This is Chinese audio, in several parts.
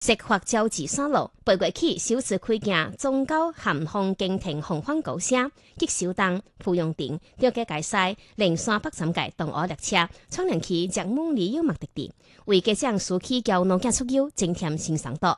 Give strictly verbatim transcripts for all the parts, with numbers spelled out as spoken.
石化交治山路八月起首次开行中高咸丰京停红番高车，吉首东、蒲用町、吊街界西、灵山北三界同学列车，创连起石门旅游目的地，为家长暑期交农业出游增添新生度。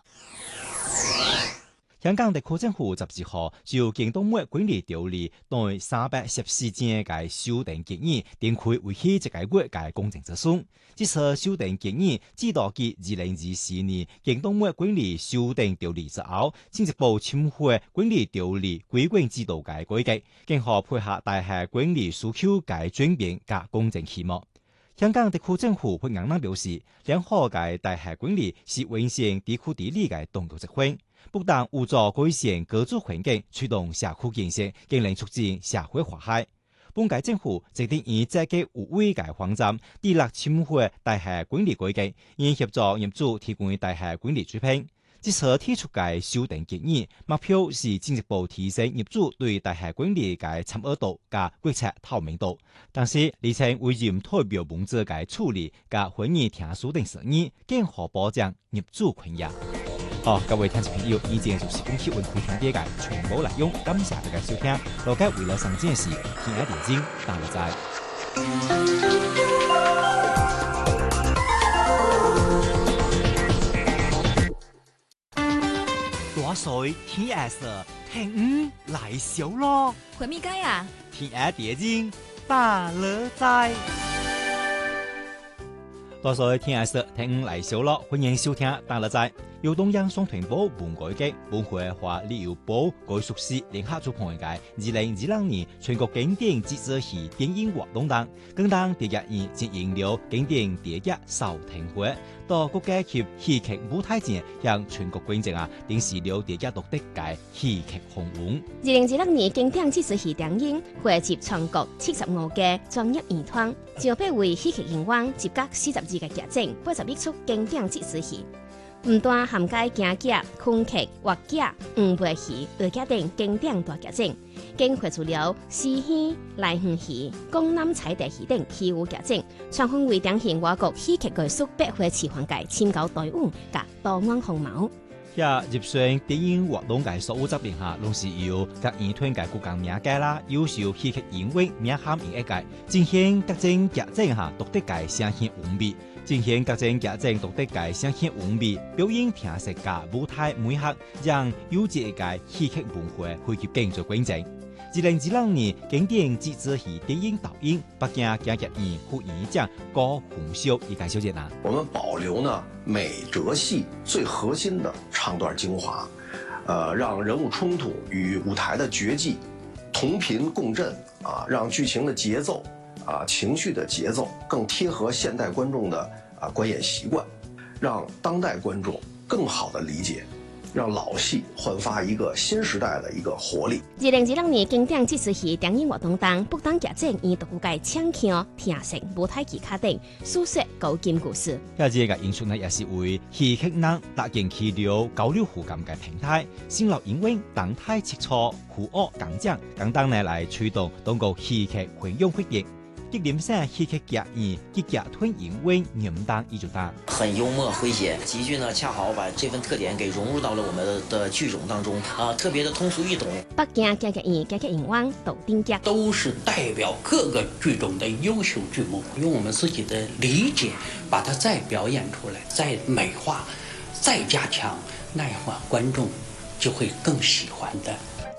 香港特区政府十二號就京東末管理條例對三百十四件嘅修訂建議展開為期一個月嘅公正諮詢。這次修訂建議至到至二零二四年京東末管理修訂條例之後，進一步深化管理條例規管制度嘅改革，更好配合大廈管理需求嘅轉變及公正期望。香港特區政府會硬硬表示，良好嘅大廈管理是完善地區治理嘅重要職權。不但有助改善居住環境，推動社區建設，更能促進社會和諧。本屆政府決定以這個有為嘅方針，致力深化大廈管理改革，以協助業主提供大廈管理水平。這次提出嘅修訂建議，目標是進一步提升業主對大廈管理嘅參與度及決策透明度，但是而且委任代表文字嘅處理及會議聽書等事宜，更好保障業主權益。好、哦，各位聽眾朋友，以上就是本期文開聽啲嘅全部內容，感謝大家收聽。羅家為了上件事，天一點鐘，大家再。大水天一色，聽五來小咯。 回咪街啊？ 天一點鐘，大樂在。大水天一色，聽五來小咯，歡迎收聽大樂在。由中央雙團部本改革本會和旅遊部改屬司聯合主辦嘅二零二兩年全國經典節節戲電影活動等，更當第一年進行了經典電影首聽會，到國家級戲劇舞台前向全國觀眾啊展示了電影獨特嘅戲劇風雲。 二零二六年經典節節戲電影匯集全國七十五個專業演團，招聘為戲劇演員集結四十二個劇種，八十一出經典節節戲。唔但涵蓋京劇、昆劇、話劇、五倍戲、二劇等經典大劇種，更匯出了詩戲、來園戲、江南彩蝶戲等戲舞劇種，全分為典型外國戲劇藝術百花齊放嘅千高隊伍及多樣風貌。 遐入選電影活動嘅所有作品下，攏是由各演團嘅骨幹名家啦、優秀戲劇演員名喊演一屆，展現各種劇種下獨特嘅聲線韻味。展現各種劇種獨特嘅聲線韻味，表演聽色嘅舞台美學，讓優質嘅戲劇文化匯集更多觀眾。二零二兩年經典節節戲電影導演北京京劇院副院長高洪秀一介紹解啊。 我們保留呢每折戲最核心的唱段精華，呃，讓人物衝突與舞台的絕技同頻共振啊，讓劇情的節奏。啊，情緒的節奏更貼合現代觀眾的啊觀演習慣，讓當代觀眾更好的理解，讓老戲煥發一個新時代的一個活力。 二零二六年經典節節戲電影活動當，不單劇種以獨具唱腔、聽色、舞台技巧等，書寫高金故事。 而這個演出呢，也是為戲劇人搭建起了交流互感嘅平台，先落演員動態切磋、互學講講，簡單呢來推動當個戲劇運用活躍。吉林省戲劇劇院劇劇團演員任當一組答， 很幽默詼諧，極具呢恰好把這份特點給融入到了我們的劇種當中，啊，特別的通俗易懂。 北京京劇院京劇演員杜定吉都是代表各個劇種的優秀劇目，用我們自己的理解把它再表演出來，再美化，再加強，那樣話觀眾就會更喜歡的。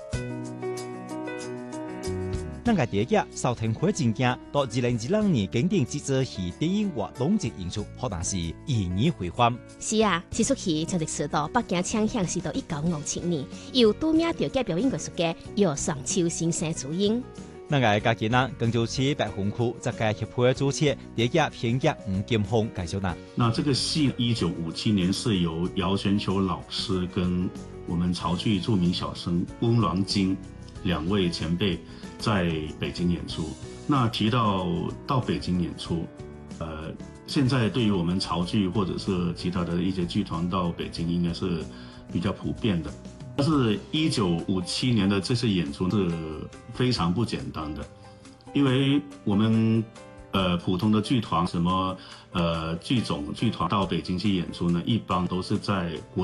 那個電影首聽會真正到二零二兩年經典節節戲電影活動節演出，可能是意義非凡。 是啊，這出戲從歷史到北京창響是到一九五七年，由著名調解表演藝術家姚雙秋先生主演。 那個家己呢，更就是白雲區這個協會主持電影編劇吳金峰介紹呢。 那這個戲一九五七年是由姚全球老師跟我們潮劇著名小生翁郎京兩位前輩在北京演出。那提到到北京演出，呃，現在對於我們潮劇或者是其他的一些劇團到北京應該是比較普遍的。但是一九五七年的這次演出是非常不簡單的，因為我們呃，普通的剧团，什么呃剧种剧团到北京去演出呢，一般都是在国